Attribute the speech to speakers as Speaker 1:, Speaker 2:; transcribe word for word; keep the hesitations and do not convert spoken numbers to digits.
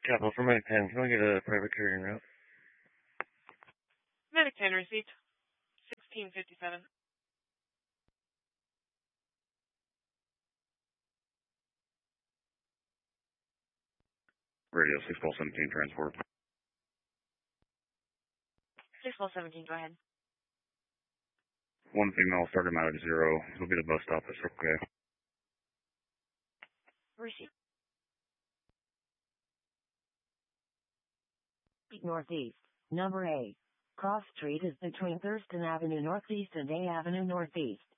Speaker 1: Capital for Medic ten. Can I get a private carrier en route?
Speaker 2: Medic ten received. sixteen fifty-seven.
Speaker 1: Radio six twelve seventeen transport.
Speaker 2: six twelve seventeen, go ahead.
Speaker 1: One female started out at zero. It'll be the bus stop at Circle K.
Speaker 2: Received.
Speaker 3: Northeast, number eight. Cross Street is between Thurston Avenue Northeast and A Avenue Northeast.